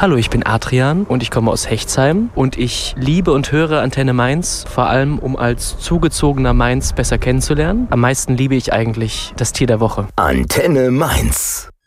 Hallo, ich bin Adrian und ich komme aus Hechtsheim und ich liebe und höre Antenne Mainz, vor allem um als zugezogener Mainz besser kennenzulernen. Am meisten liebe ich eigentlich das Tier der Woche. Antenne Mainz.